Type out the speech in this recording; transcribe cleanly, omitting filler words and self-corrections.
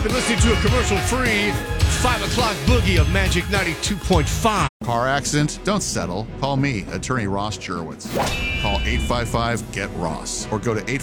been listening to a commercial-free 5 o'clock boogie of Magic 92.5. Car accident? Don't settle. Call me, attorney Ross Jurwitz. Call 855-GET-ROSS or go to